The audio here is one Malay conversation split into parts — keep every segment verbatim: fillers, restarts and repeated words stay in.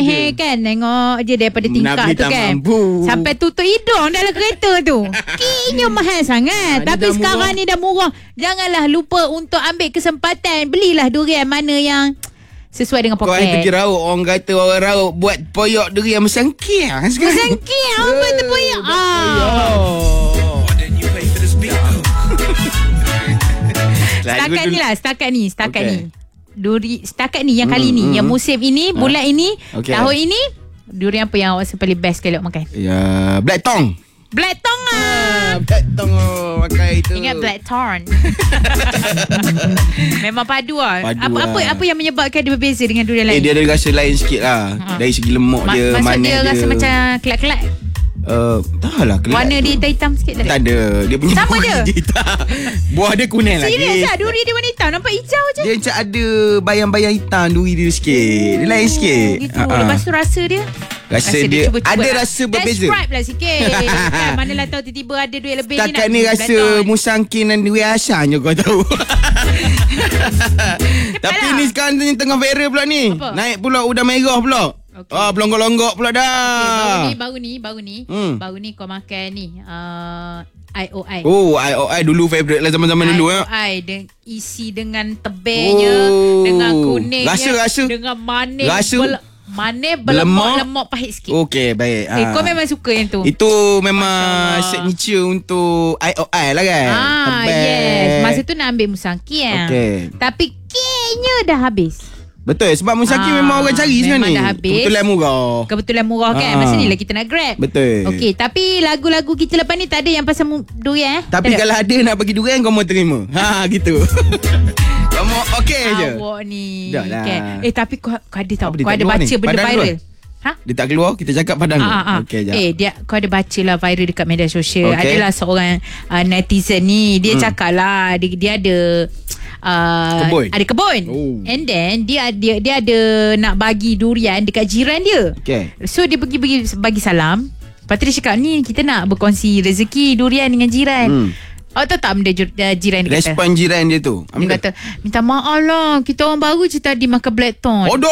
meher kan. Tengok je daripada tingkap tu kan. Mampu. Sampai tutup hidung dalam kereta tu. Kini mahal sangat. Ha, Tapi sekarang murah. Ni dah murah. Janganlah lupa untuk ambil kesempatan. Belilah durian mana yang sesuai dengan poket. Kau yang pergi rauk, orang kata orang rauk buat poyok durian mesangkia. Mesangkia orang buat terpoyok. Setakat ni lah, setakat ni, setakat okay. ni. Duri, setakat ni yang kali mm, ni, mm, yang musim ini, bulan uh, ini, okay. tahun ini, durian apa yang awak rasa paling best sekali awak makan? Ya, black tong. Black tong ah. ah black tong oh, makan itu. Ingat black thorn. Memang padu ah. Padu apa, lah. apa apa yang menyebabkan dia berbeza dengan durian eh, lain? Dia ada rasa lain sikit lah. Ha. Dari segi lemak Ma- dia, maksud manis dia. Maksud dia rasa macam kelak-kelak. Uh, tak lah kelak. Warna dia hitam-hitam sikit tak ada? Tak ada. Dia punya sama buah dia. Buah dia kuning lagi. Serius lah, duri dia warna hitam. Nampak hijau je. Dia macam ada bayang-bayang hitam duri dia sikit. Dia lain sikit. Gitu. Uh-huh. Lepas tu rasa dia Rasa, rasa dia, dia cuba-cuba ada lah. Rasa berbeza. Describe lah sikit. Kan, manalah tahu tiba-tiba ada duit lebih ni. Setakat ni rasa musangkin dan duit asam je kau tahu. Tapi ni sekarang tengah viral pula ni. Apa? Naik pula udang merah pula. Okay. Ah, belonggok-longgok pula dah. Okay, baru ni, baru ni, baru ni, hmm. baru ni kau makan ni. Uh, I O I. Oh, I O I dulu favourite lah zaman-zaman dulu. I O I de- isi dengan tebelnya, oh. dengan kuningnya, rasa, rasa. dengan manis. Rasa. Bel- manis, berlemak-lemak pahit sikit. Okey, baik. Okay, ha. Kau memang suka yang tu? Itu memang signature untuk I O I lah kan? Ah, tebel. Yes. Masa tu nak ambil musangking. Okay. Tapi kayaknya dah habis. Betul, sebab musangking ah, memang orang cari sekarang ni. Kebetulan murah. Kebetulan murah kan. Ah. Masa ni lah kita nak grab. Betul. Okey, tapi lagu-lagu kita lepas ni tak ada yang pasal durian eh? Tapi tak kalau ada. ada nak bagi durian, kau mau terima. Ha, gitu. Kau mau okey je. Awak ni. Dah lah. Okay. Eh, tapi kau, kau ada tahu. Kau ada baca ni? benda Padang viral. Ha? Dia tak keluar, kita cakap padang. Ah, ah, ah. Okey, jap. Eh, dia, kau ada baca lah viral dekat media sosial. Okay. Adalah seorang uh, netizen ni. Dia hmm. cakap lah, dia, dia ada... Uh, kebun. Ada kebun. Oh. And then dia dia dia ada nak bagi durian dekat jiran dia. Okay. So dia pergi bagi bagi salam. Lepas tu dia cakap, ni kita nak berkongsi rezeki durian dengan jiran. Hmm. Oh, tahu tak benda jiran dia kata? Respon jiran dia tu. Dia kata, minta maaf lah, kita orang baru je tadi makan black thorn. Aduh.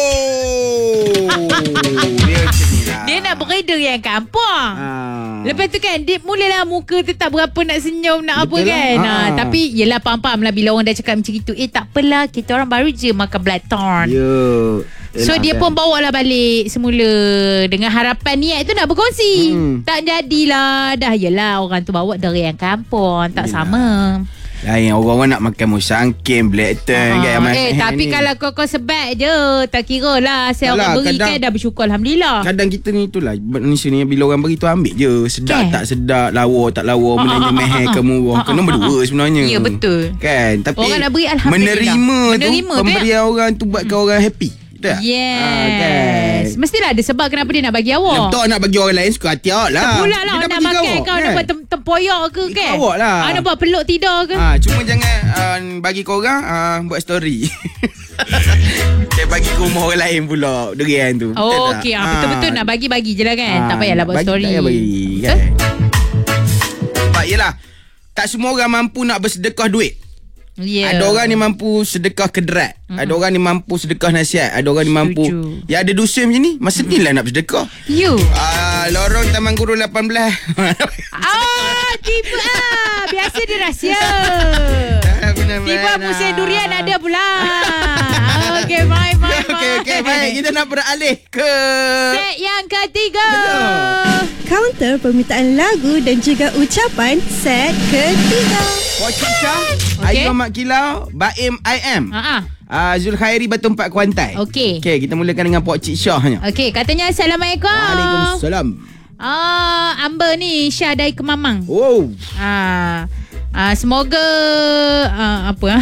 Dia macam ni lah. Dia nak beredar yang kampung. Ha. Lepas tu kan, dia mulalah muka tu tak berapa nak senyum, nak betul apa kan. Ha. Ha. Tapi yelah, faham-faham lah bila orang dah cakap macam itu. Eh, tak apalah, kita orang baru je makan black thorn. Ya. So Enak dia kan. pun bawa lah balik semula dengan harapan niat tu nak berkongsi. Hmm. Tak jadilah. Dah yelah, orang tu bawa dari yang kampung. Tak yelah. Sama. Lain orang-orang nak makan musangking, black thorn kan. Eh tapi ni. Kalau kau-kau sebat je, tak kira lah. Saya orang beri kan dah bersyukur Alhamdulillah. Kadang kita ni itulah Malaysia ni, bila orang beri tu ambil je. Sedap okay. tak sedap, lawa tak lawa, menanya meher ke murah. Kena berdua sebenarnya. Ya betul. Kan. Tapi orang nak beri Alhamdulillah. Menerima, menerima tu, pemberian tu, orang tu buatkan hmm. orang happy. Tak? Yes. Ah, kan? Mestilah ada sebab kenapa dia nak bagi awak. Betul, nak bagi orang lain suka hati awak lah. Pula lah nak makan awak, kau kan? Nak buat tem- tempoyak ke Ikut kan? awak lah. Ah, nak buat peluk tidur ke? Ah, cuma jangan uh, bagi korang uh, buat story. Saya bagi ke rumah orang lain pula durian tu. Oh okey, ah, betul-betul nak bagi-bagi je lah kan. Ah, tak payahlah buat bagi, story. Tak payah bagi kan. Sebab yelah, tak semua orang mampu nak bersedekah duit. Yeah. Ada orang ni mampu sedekah kederat. Mm-hmm. Ada orang ni mampu sedekah nasihat. Ada orang ni mampu yang ada dosa macam ni, masa mm-hmm. ni lah nak bersedekah. You ah, lorong Taman Guru lapan belas. Ah, tiba ah. Biasa dia rahsia. Tiba musim durian ada pula. Okey, bye bye. Okey, okey, baik. Kita nak beralih ke set yang ketiga. Counter permintaan lagu dan juga ucapan set ketiga. Pok Cica, Ayu Mak Kilau, Baim I am. Ha ah. Zul Khairi Batu Empat Kuantai. Okey. Okey, kita mulakan dengan Pok Cik Syahnya. Okey, katanya Assalamualaikum. Waalaikumsalam. Ah, Amber ni Syah dari Kemamang. Oh. Ah. Uh, semoga uh, apa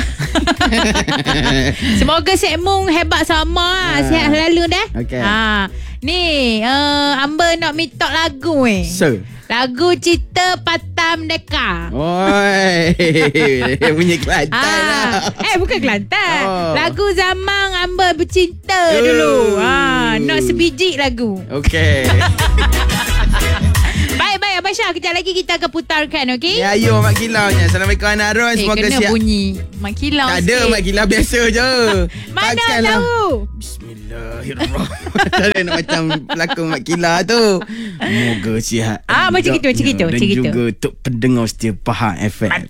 semoga Sek Mung hebat sama, uh, sihat selalu dah. Okay. Uh, ni uh, Amber nak minta lagu eh. So. Lagu Cita Patam Deka. Oi. Punya Kelantan ah, lah. Eh bukan Kelantan. Oh. Lagu zaman Amber bercinta uh. dulu. Ah, nak sebiji lagu. Okey. Baik-baik Abang Syah, kejap lagi kita akan putarkan, okey? Ya, ayo Mak Kilaunya. Assalamualaikum Anak Ron. Eh, semoga kena siap. Bunyi Mak Kilau. Tak ada Mak Kilau biasa je. Mana tahu? Bismillah. Bismillahirrahmanirrahim. Macam pelakon Mat Kila tu. Moga sihat. Ah, macam gitu, macam gitu, Dan macam gitu. juga untuk pendengar setia Pahang F M.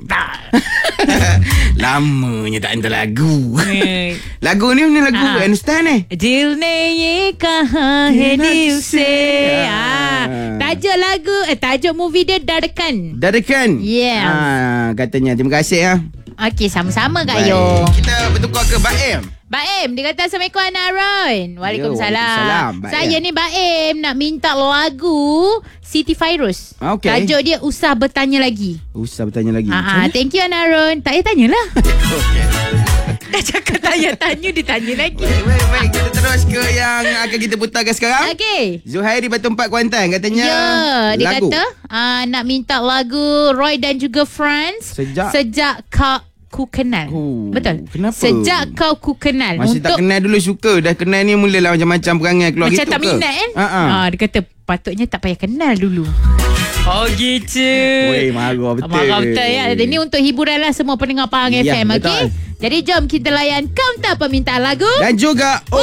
Lamanya tak hantar lagu. Lagu ni ni lagu Ah. understand eh? Dil ne ye kaha hai dil se. Ah, tajuk lagu eh tajuk movie dia Dadakan. Dadakan. Yes. Ah, katanya terima kasih ya. Okey, sama-sama Kak Baik. Yo. Kita bertukar ke Baim. Baim, dia kata Assalamualaikum Anak Aaron. Waalaikumsalam. Waalaikumsalam, Baim. Saya ni Baim nak minta lagu Siti Fairuz. Okey. Tajuk dia Usah Bertanya Lagi. Usah bertanya lagi. Ah, ah, thank you Anak Aaron. Tak payah tanyalah. Dah cakap tanya-tanya, dia tanya lagi. Baik, baik, baik. Kita terus ke yang akan kita putarkan sekarang. Okey. Zuhairi Batu Empat Kuantan katanya Ya, dia lagu. kata uh, nak minta lagu Roy dan juga Friends Sejak- sejak kau ku kenal. Oh, Betul. kenapa? Sejak kau ku kenal. Masih tak Untuk kenal dulu suka. Dah kenal ni mulalah macam-macam perangai keluar macam gitu tak ke? minat kan? Ha ah. Ah, dia kata patutnya tak payah kenal dulu. Oh gitu. Weh, marah betul. Marah betul ya. Ini untuk hiburan lah semua pendengar Pahang Ya, F M. betul. Okey. Jadi jom kita layan kaunter permintaan lagu. Dan juga